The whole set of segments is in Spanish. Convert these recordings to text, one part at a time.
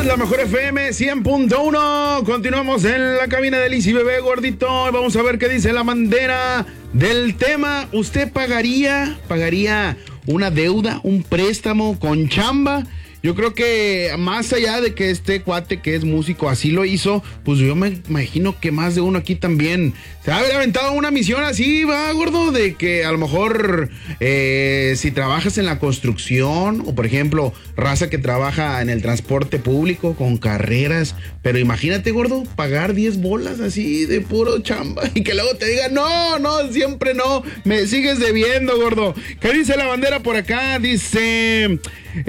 la mejor FM 100.1. Continuamos en la cabina de Lizy Bebé, gordito. Vamos a ver qué dice la bandera del tema. ¿Usted pagaría una deuda, un préstamo con chamba? Yo creo que más allá de que este cuate que es músico así lo hizo, pues yo me imagino que más de uno aquí también se ha aventado una misión así, va, gordo, de que a lo mejor si trabajas en la construcción o por ejemplo raza que trabaja en el transporte público con carreras, pero imagínate, gordo, pagar 10 bolas así de puro chamba y que luego te digan, no, siempre no, me sigues debiendo, gordo. ¿Qué dice la bandera por acá? Dice...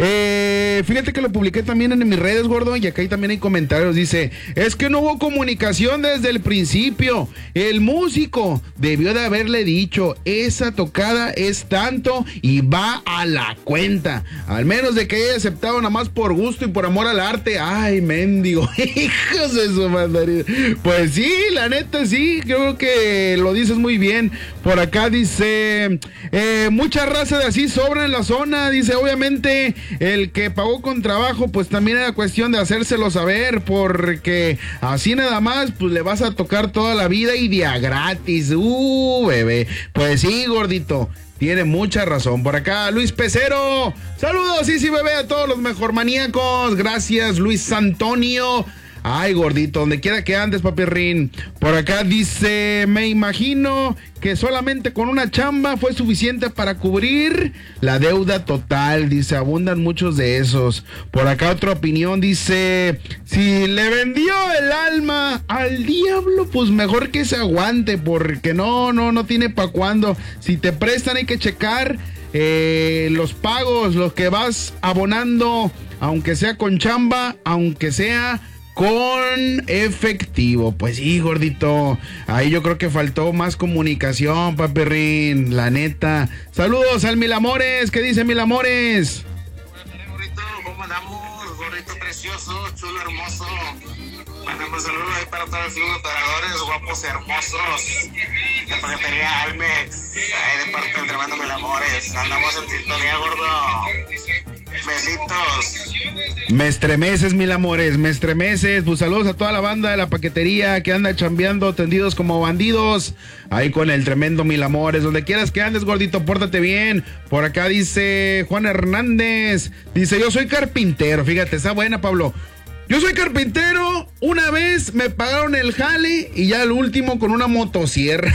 fíjate que lo publiqué también en mis redes, gordo, y acá también hay comentarios. Dice, es que no hubo comunicación desde el principio. El músico debió de haberle dicho, esa tocada es tanto y va a la cuenta. Al menos de que haya aceptado nada más por gusto y por amor al arte. Ay, mendigo, hijos de su madre. Pues sí, la neta sí, creo que lo dices muy bien. Por acá dice, mucha raza de así sobra en la zona. Dice, obviamente el que pagó con trabajo, pues también era cuestión de hacérselo saber, porque así nada más, pues le vas a tocar toda la vida y de a gratis. Bebé. Pues sí, gordito, tiene mucha razón. Por acá, Luis Pecero. Saludos, sí, bebé, a todos los mejor maníacos. Gracias, Luis Antonio. Ay, gordito, donde quiera que andes, papirrín. Por acá dice, me imagino que solamente con una chamba fue suficiente para cubrir la deuda total. Dice, abundan muchos de esos. Por acá otra opinión dice, si le vendió el alma al diablo, pues mejor que se aguante, porque no tiene pa' cuándo. Si te prestan hay que checar los pagos, los que vas abonando, aunque sea con chamba, aunque sea con efectivo. Pues sí, gordito, ahí yo creo que faltó más comunicación, papirrín, la neta. Saludos al Milamores. ¿Qué dice Milamores? Gordito, ¿cómo andamos? Gordito precioso, chulo, hermoso. Mandamos saludos ahí para todos los flotadores, guapos, hermosos. La paquetería Almex, ahí de parte del tremendo Milamores. Andamos en sintonía, gordo. Besitos. Me estremeces, Milamores, me estremeces. Pues saludos a toda la banda de la paquetería que anda chambeando tendidos como bandidos. Ahí con el tremendo Milamores. Donde quieras que andes, gordito, pórtate bien. Por acá dice Juan Hernández. Dice, yo soy carpintero. Fíjate, está buena, Pablo. Yo soy carpintero. Una vez me pagaron el jale y ya el último con una motosierra.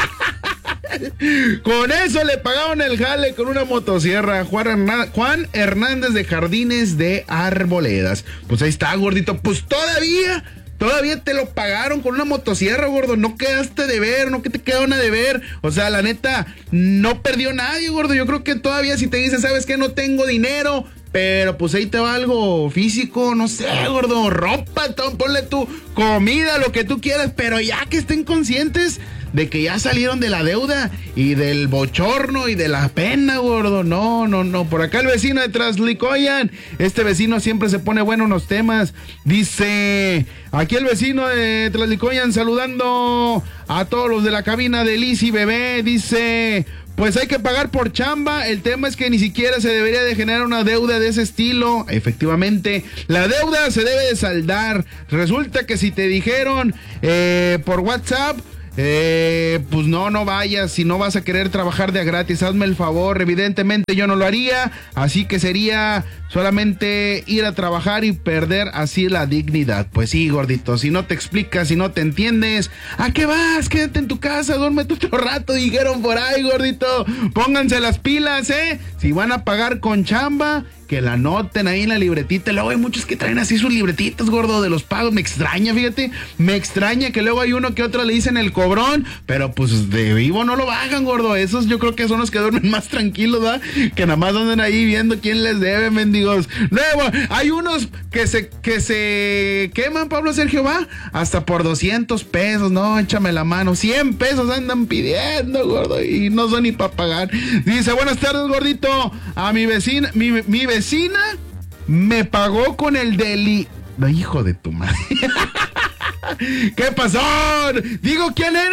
Con eso le pagaron el jale con una motosierra. Juan Hernández de Jardines de Arboledas. Pues ahí está, gordito. Pues todavía te lo pagaron con una motosierra, gordo. No quedaste de ver, no que te quedaron a deber. O sea, la neta, no perdió nadie, gordo. Yo creo que todavía si te dicen, ¿sabes qué? No tengo dinero, pero pues ahí te va algo físico, no sé, gordo, ropa, ponle tu comida, lo que tú quieras, pero ya que estén conscientes de que ya salieron de la deuda y del bochorno y de la pena, gordo. No. Por acá el vecino de Traslicoyan. Este vecino siempre se pone bueno en los temas. Dice, aquí el vecino de Traslicoyan saludando a todos los de la cabina de Lizy Bebé. Dice, pues hay que pagar por chamba. El tema es que ni siquiera se debería de generar una deuda de ese estilo. Efectivamente, la deuda se debe de saldar. Resulta que si te dijeron por WhatsApp, pues no vayas, si no vas a querer trabajar de a gratis, hazme el favor. Evidentemente yo no lo haría, así que sería solamente ir a trabajar y perder así la dignidad. Pues sí, gordito, si no te explicas, si no te entiendes, ¿a qué vas? Quédate en tu casa, duérmete otro rato, dijeron por ahí, gordito. Pónganse las pilas, si van a pagar con chamba, que la anoten ahí en la libretita. Luego hay muchos que traen así sus libretitas, gordo, de los pagos. Me extraña, fíjate, me extraña que luego hay uno que otro le dicen el cobrón, pero pues de vivo no lo bajan, gordo. Esos yo creo que son los que duermen más tranquilos, ¿verdad? Que nada más andan ahí viendo quién les debe, mendigos. Luego hay unos que se queman, Pablo Sergio, va, hasta por 200 pesos, no, échame la mano, 100 pesos andan pidiendo, gordo, y no son ni para pagar. Dice, buenas tardes, gordito, a mi vecina, mi vecina me pagó con el deli... No, hijo de tu madre. ¿Qué pasó? Digo, ¿quién eres?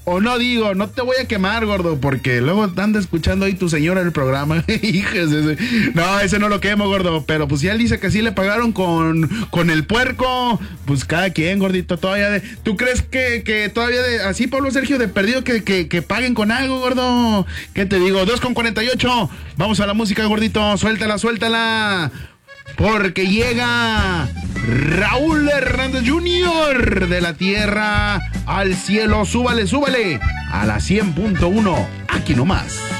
O no digo, no te voy a quemar, gordo, porque luego anda escuchando ahí tu señora en el programa. No, ese no lo quemo, gordo. Pero pues si él dice que sí le pagaron con el puerco, pues cada quien, gordito, todavía. ¿Tú crees que todavía así, Pablo Sergio, de perdido que paguen con algo, gordo? ¿Qué te digo? 2:48. Vamos a la música, gordito. Suéltala. Porque llega Raúl Hernández Jr. de la tierra al cielo. Súbale a la 100.1. Aquí nomás.